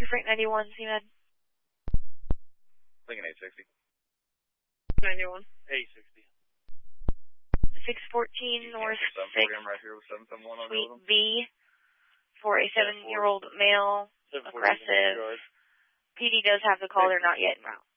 2 Frank 91, CMed. Lincoln 860. 91. 860. 614 North 6, right here with 771 Suite B, for a 7-year-old male, aggressive. PD does have the call, they're not yet en route.